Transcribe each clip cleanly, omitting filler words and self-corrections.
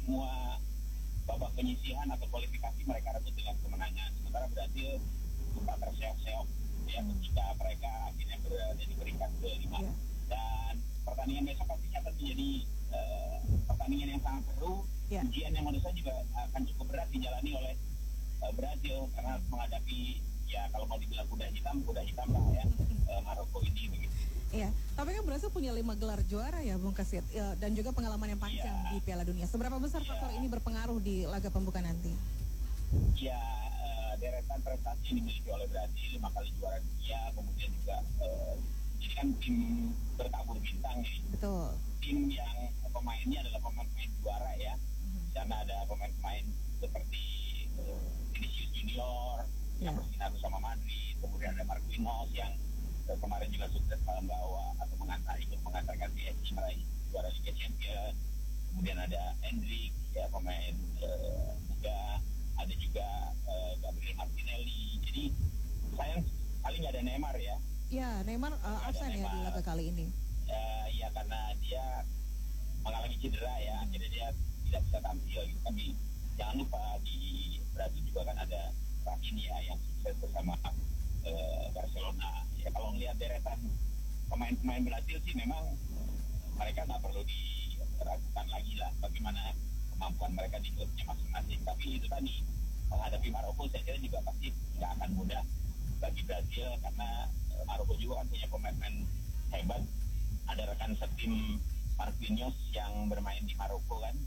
semua babak penyisihan atau kualifikasi mereka rebut dengan kemenangan. Sementara Brazil sempat terseok-seok ya ketika mereka akhirnya berada di peringkat ke-5. Dan pertandingan besok pastinya akan menjadi pertandingan yang sangat seru. Ujian yang menurut saya juga akan cukup berat dijalani oleh Brazil karena menghadapi ya kalau mau dibilang kuda hitam lah ya, Maroko ini begitu. Iya, tapi kan Brazil punya 5 gelar juara ya Bung Kesit, dan juga pengalaman yang panjang di Piala Dunia. Seberapa besar faktor ini berpengaruh di laga pembuka nanti? Ya, deretan prestasi yang dimiliki oleh Brazil, 5 kali juara dunia, kemudian juga ini kan tim bertabur bintang ya. Betul. Tim yang pemainnya adalah pemain-pemain juara ya. Di sana ada pemain-pemain seperti Vinicius Junior yang bersinar bersama Madrid, kemudian ada Marquinhos yang kemarin juga sukses membawa atau mengantarkan PSG meraih juara Liga Champions. Kemudian ada Endrick ya, pemain muda, ada juga Gabriel Martinelli. Jadi sayang sekali nggak ada Neymar ya. Ya, Neymar absen ya di laga kali ini. Ya karena dia mengalami cedera ya, akhirnya dia tidak bisa tampil gitu. Tapi jangan lupa di Brazil juga kan ada Rafinha yang sukses bersama Barcelona. Ya kalau melihat deretan pemain-pemain Brazil sih memang mereka nggak perlu diragukan lagi lah bagaimana kemampuan mereka di klubnya masing-masing. Tapi itu tadi menghadapi Maroko saya kira juga pasti nggak akan mudah bagi Brazil karena Maroko juga kan punya pemain-pemain hebat. Ada rekan setim Marquinhos yang bermain di Maroko kan,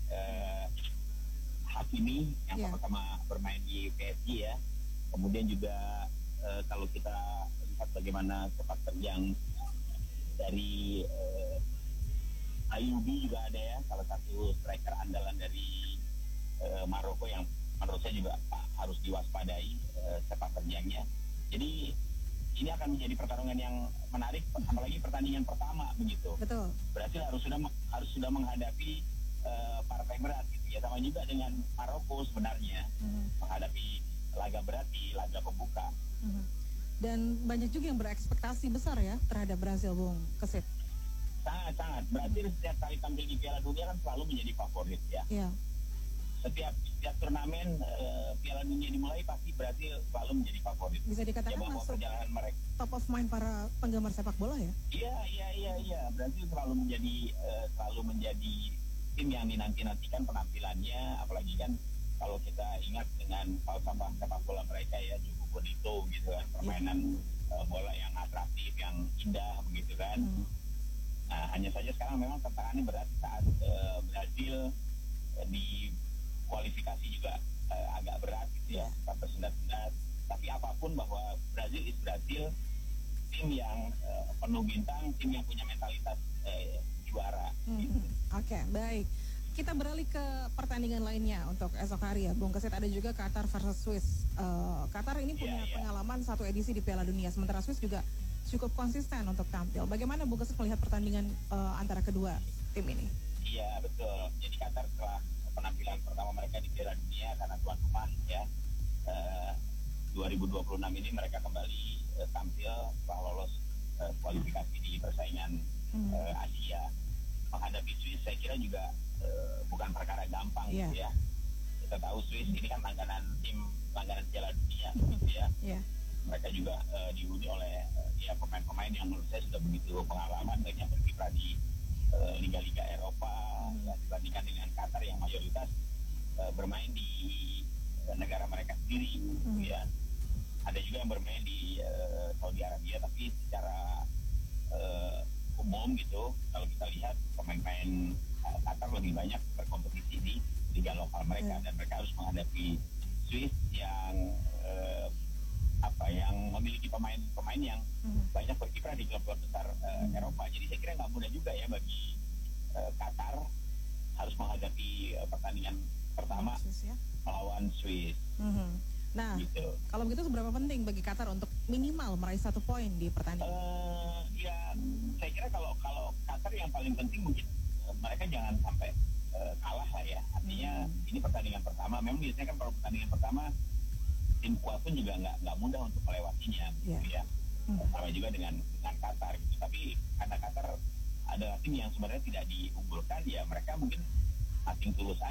Hakimi yang sama-sama bermain di PSG ya. Kemudian juga kalau kita lihat bagaimana sepak terjang dari Ayubi juga ada ya, salah satu striker andalan dari Maroko yang menurut saya juga harus diwaspadai sepak terjangnya. Jadi ini akan menjadi pertarungan yang menarik, apalagi pertandingan pertama begitu. Betul. Brazil harus sudah menghadapi partai berat gitu ya, sama juga dengan Maroko sebenarnya menghadapi laga berat di laga pembuka. Dan banyak juga yang berekspektasi besar ya terhadap Brazil, Bung Kesit. Sangat. Brazil setiap kali tampil di Piala Dunia kan selalu menjadi favorit ya. Setiap turnamen Piala Dunia dimulai pasti Brazil selalu menjadi favorit. Bisa dikatakan ya, masuk perjalanan mereka top of mind para penggemar sepak bola ya? Iya. Brazil selalu menjadi tim yang dinanti-nantikan penampilannya, apalagi kan kalau kita ingat dengan falsafah sepak bola mereka ya, Jogo Bonito gitu kan, permainan bola yang atraktif, yang indah begitu kan. Nah, hanya saja sekarang memang tantangannya berat saat Brazil di kualifikasi juga agak berat gitu ya, tersendat-sendat. Tapi apapun bahwa Brazil is Brazil, tim yang penuh bintang, tim yang punya mentalitas juara. Oke, baik. Kita beralih ke pertandingan lainnya untuk esok hari ya, Bung Kesit. Ada juga Qatar versus Swiss. Qatar ini punya pengalaman satu edisi di Piala Dunia, sementara Swiss juga cukup konsisten untuk tampil. Bagaimana Bung Kesit melihat pertandingan antara kedua tim ini? Iya, betul. Jadi Qatar setelah penampilan pertama mereka di Piala Dunia karena tuan rumah ya, 2026 ini mereka kembali tampil setelah lolos kualifikasi di persaingan Asia. Menghadapi Swiss saya kira juga bukan perkara gampang gitu ya. Kita tahu Swiss ini kan langganan Piala Dunia gitu ya. Mereka juga dihuni oleh pemain-pemain yang menurut saya sudah begitu pengalaman, banyak berkiprah di liga-liga Eropa ya, dibandingkan dengan Qatar yang mayoritas bermain di negara mereka sendiri gitu ya. Ada juga yang bermain di Saudi Arabia, tapi secara umum gitu kalau kita lihat pemain-pemain Qatar lebih banyak berkompetisi di liga lokal mereka, dan mereka harus menghadapi Swiss yang yang memiliki pemain-pemain yang banyak berkiprah di klub-klub besar Eropa. Jadi saya kira nggak mudah juga ya bagi Qatar harus menghadapi pertandingan pertama melawan Swiss. Nah, gitu. Kalau begitu seberapa penting bagi Qatar untuk minimal meraih 1 poin di pertandingan? Ya, saya kira kalau Qatar yang paling penting mungkin mereka jangan sampai kalah lah ya. Artinya ini pertandingan pertama. Memang biasanya kan kalau pertandingan pertama tim kuat pun juga nggak mudah untuk melewatinya, gitu ya. Sama juga dengan Qatar gitu. Tapi karena Qatar adalah tim yang sebenarnya tidak diunggulkan, ya mereka mungkin asing tulus